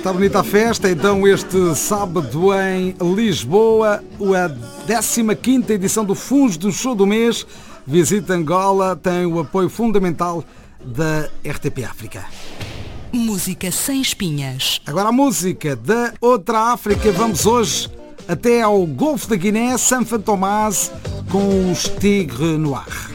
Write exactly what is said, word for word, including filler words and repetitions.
Está bonita a festa, então este sábado em Lisboa, a décima quinta edição do Fundos do Show do Mês, Visita Angola, tem o apoio fundamental da R T P África. Música sem espinhas. Agora a música da outra África, vamos hoje até ao Golfo da Guiné, San Fantomás, com os Tigre Noir.